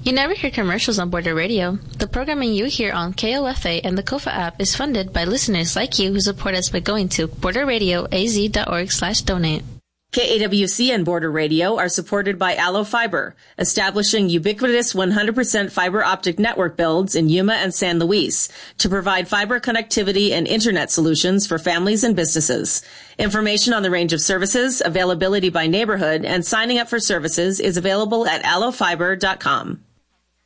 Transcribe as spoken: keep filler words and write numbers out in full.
You never hear commercials on Border Radio. The programming you hear on K O F A and the Kofa app is funded by listeners like you who support us by going to borderradioaz.org slash donate. K A W C and Border Radio are supported by Allo Fiber, establishing ubiquitous one hundred percent fiber optic network builds in Yuma and San Luis to provide fiber connectivity and internet solutions for families and businesses. Information on the range of services, availability by neighborhood, and signing up for services is available at allo fiber dot com.